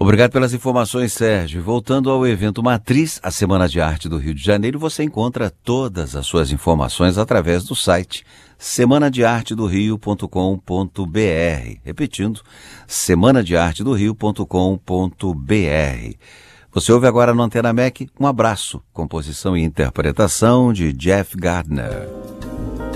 Obrigado pelas informações, Sérgio. Voltando ao evento Matriz, a Semana de Arte do Rio de Janeiro, você encontra todas as suas informações através do site semanadeartedorio.com.br. Repetindo, semanadeartedorio.com.br. Você ouve agora no Antena MEC, Um Abraço, composição e interpretação de Jeff Gardner.